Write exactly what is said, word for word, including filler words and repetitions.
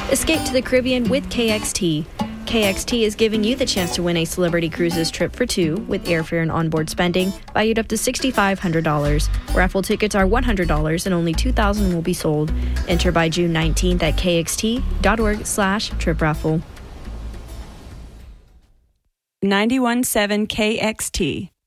Escape to the Caribbean with K X T. K X T is giving you the chance to win a Celebrity Cruises trip for two with airfare and onboard spending valued up to six thousand five hundred dollars. Raffle tickets are one hundred dollars and only two thousand will be sold. Enter by June nineteenth at kxt.org slash trip raffle. ninety-one point seven K X T.